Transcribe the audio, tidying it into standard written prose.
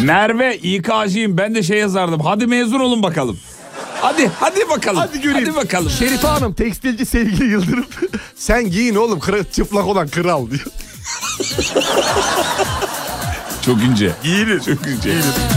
Merve İK'cıyım, ben de şey yazardım. Hadi mezun olun bakalım. Hadi bakalım. Hadi göreyim. Hadi bakalım. Şerife Hanım, tekstilci Sevgili Yıldırım. Sen giyin oğlum, çıplak olan kral diyor. Çok ince. Giyin. Çok ince.